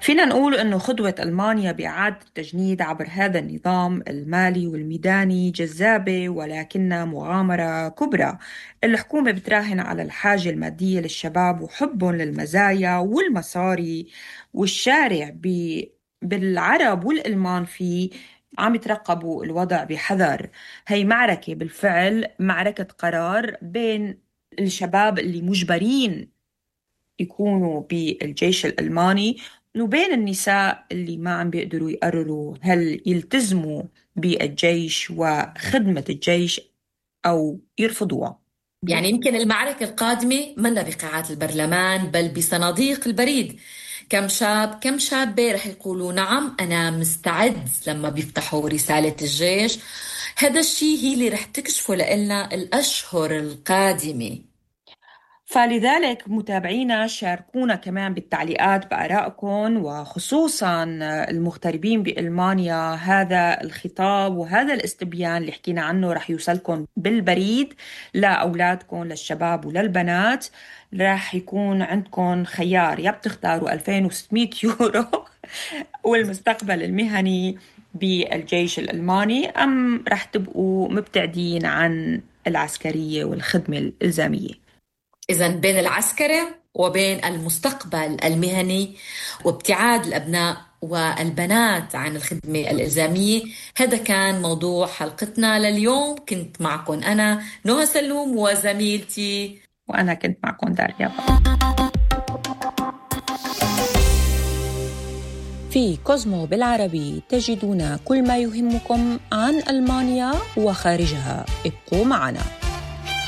فينا نقول أنه خطوة ألمانيا بإعادة التجنيد عبر هذا النظام المالي والميداني جذابة، ولكنها مغامرة كبرى. الحكومة بتراهن على الحاجة المادية للشباب وحبهم للمزايا والمصاري، والشارع بالعرب والألمان فيه عم يترقبوا الوضع بحذر. هي معركة بالفعل، معركة قرار بين الشباب اللي مجبرين يكونوا بالجيش الألماني، وبين النساء اللي ما عم بيقدروا يقرروا هل يلتزموا بالجيش وخدمة الجيش أو يرفضوها. يعني يمكن المعركة القادمة منا بقاعات البرلمان بل بصناديق البريد. كم شابة رح يقولوا نعم أنا مستعد لما بيفتحوا رسالة الجيش. هذا الشيء هي اللي رح تكشفه لنا الأشهر القادمة. فلذلك متابعينا شاركونا كمان بالتعليقات بآرائكم، وخصوصا المغتربين بألمانيا. هذا الخطاب وهذا الاستبيان اللي حكينا عنه رح يوصلكم بالبريد لأولادكم، للشباب وللبنات. رح يكون عندكم خيار، يا بتختاروا 2600 يورو والمستقبل المهني بالجيش الألماني، أم رح تبقوا مبتعدين عن العسكرية والخدمة الإلزامية. إذا بين العسكرة وبين المستقبل المهني وابتعاد الأبناء والبنات عن الخدمة الإلزامية، هذا كان موضوع حلقتنا لليوم. كنت معكم أنا نهى سلوم وزميلتي. وأنا كنت معكم داريا. في كوزمو بالعربي تجدون كل ما يهمكم عن ألمانيا وخارجها. ابقوا معنا.